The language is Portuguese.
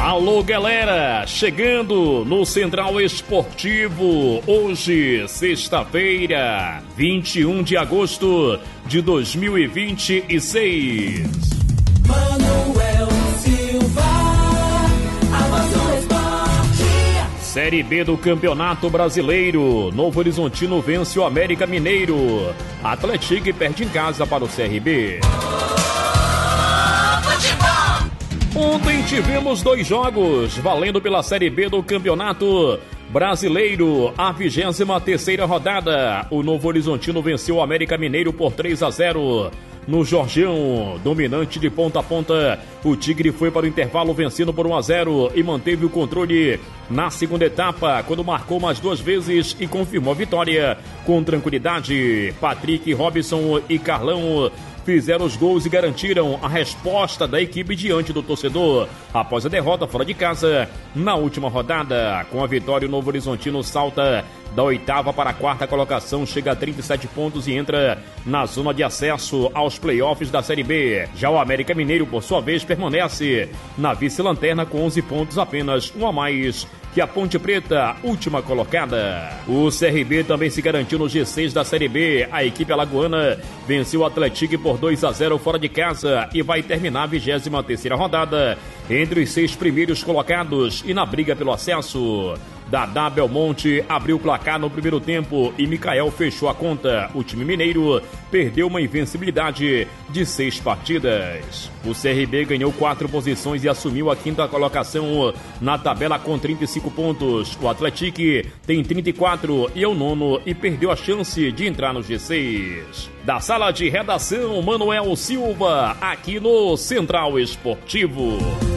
Alô, galera, chegando no Central Esportivo, hoje, sexta-feira, 21 de agosto de 2026. Manuel Silva, a voz do esporte. Série B do Campeonato Brasileiro, Novo Horizontino vence o América Mineiro. Atlético perde em casa para o CRB. Ontem tivemos 2 jogos, valendo pela Série B do Campeonato Brasileiro, a 23ª rodada. O Novo Horizontino venceu o América Mineiro por 3-0 no Jorgeão, dominante de ponta a ponta. O Tigre foi para o intervalo vencendo por 1-0 e manteve o controle na segunda etapa, quando marcou mais 2 vezes e confirmou a vitória com tranquilidade. Patrick, Robson e Carlão fizeram os gols e garantiram a resposta da equipe diante do torcedor após a derrota fora de casa na última rodada. Com a vitória, o Novo Horizontino salta da 8ª para a 4ª colocação, chega a 37 pontos e entra na zona de acesso aos playoffs da Série B. Já o América Mineiro, por sua vez, permanece na vice-lanterna com 11 pontos apenas, um a mais que a Ponte Preta, última colocada. O CRB também se garantiu no G6 da Série B. A equipe alagoana venceu o Atlético por 2-0 fora de casa e vai terminar a 23ª rodada entre os 6 primeiros colocados e na briga pelo acesso. Dadá Belmonte abriu o placar no primeiro tempo e Micael fechou a conta. O time mineiro perdeu uma invencibilidade de 6 partidas. O CRB ganhou 4 posições e assumiu a 5ª colocação na tabela com 35 pontos. O Atlético tem 34 e é o 9º e perdeu a chance de entrar no G6. Da sala de redação, Manuel Silva, aqui no Central Esportivo.